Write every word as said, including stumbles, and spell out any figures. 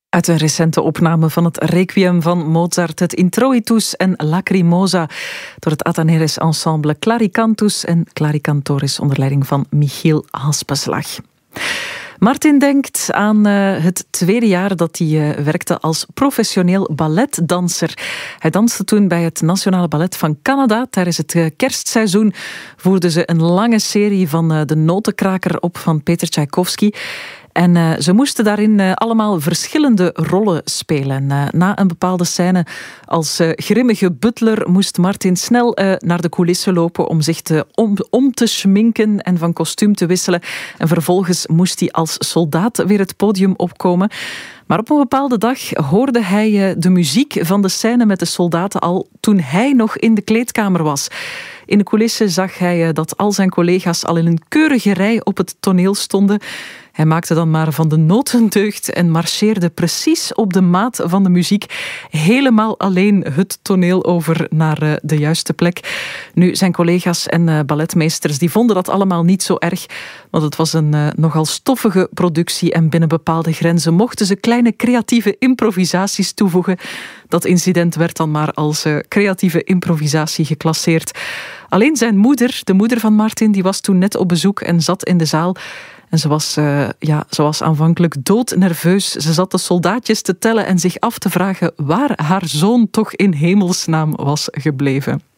Uit een recente opname van het Requiem van Mozart, het Introitus en Lacrimosa, door het Atheneres Ensemble Claricantus en Claricantores onder leiding van Michiel Haspeslag. Martin denkt aan uh, het tweede jaar dat hij uh, werkte als professioneel balletdanser. Hij danste toen bij het Nationale Ballet van Canada. Tijdens het uh, kerstseizoen voerden ze een lange serie van uh, De Notenkraker op van Peter Tchaikovsky. En uh, ze moesten daarin uh, allemaal verschillende rollen spelen. Uh, na een bepaalde scène als uh, grimmige butler moest Martin snel uh, naar de coulissen lopen om zich te, om, om te schminken en van kostuum te wisselen. En vervolgens moest hij als soldaat weer het podium opkomen. Maar op een bepaalde dag hoorde hij uh, de muziek van de scène met de soldaten al toen hij nog in de kleedkamer was. In de coulissen zag hij uh, dat al zijn collega's al in een keurige rij op het toneel stonden. Hij maakte dan maar van de noten deugd en marcheerde precies op de maat van de muziek helemaal alleen het toneel over naar uh, de juiste plek. Nu, zijn collega's en uh, balletmeesters die vonden dat allemaal niet zo erg, want het was een uh, nogal stoffige productie en binnen bepaalde grenzen mochten ze kleine creatieve improvisaties toevoegen. Dat incident werd dan maar als uh, creatieve improvisatie geclasseerd. Alleen zijn moeder, de moeder van Martin, die was toen net op bezoek en zat in de zaal. En ze was, uh, ja, ze was aanvankelijk doodnerveus. Ze zat de soldaatjes te tellen en zich af te vragen waar haar zoon toch in hemelsnaam was gebleven.